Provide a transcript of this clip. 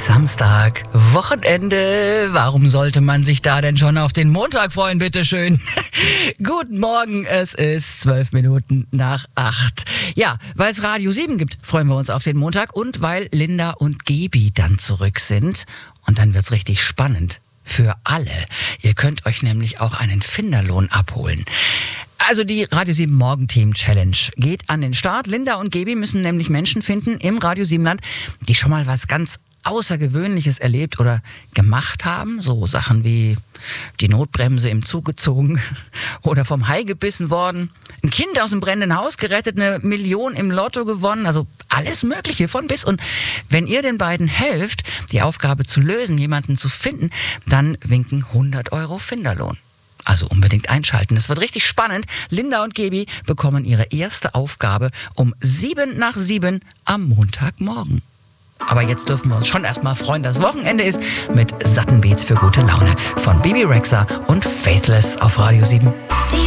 Samstag, Wochenende. Warum sollte man sich da denn schon auf den Montag freuen, bitteschön? Guten Morgen, es ist 12 Minuten nach 8. Ja, weil es Radio 7 gibt, freuen wir uns auf den Montag und weil Linda und Gebi dann zurück sind. Und dann wird's richtig spannend. Für alle. Ihr könnt euch nämlich auch einen Finderlohn abholen. Also die Radio 7 Morgenteam Challenge geht an den Start. Linda und Gebi müssen nämlich Menschen finden im Radio 7 Land, die schon mal was ganz Außergewöhnliches erlebt oder gemacht haben. So Sachen wie die Notbremse im Zug gezogen oder vom Hai gebissen worden. Ein Kind aus dem brennenden Haus gerettet, 1 Million im Lotto gewonnen. Also alles Mögliche von bis. Und wenn ihr den beiden helft, die Aufgabe zu lösen, jemanden zu finden, dann winken 100 € Finderlohn. Also unbedingt einschalten. Es wird richtig spannend. Linda und Gebi bekommen ihre erste Aufgabe um 7:07 am Montagmorgen. Aber jetzt dürfen wir uns schon erstmal freuen, dass Wochenende ist mit satten Beats für gute Laune von Bibi Rexha und Faithless auf Radio 7.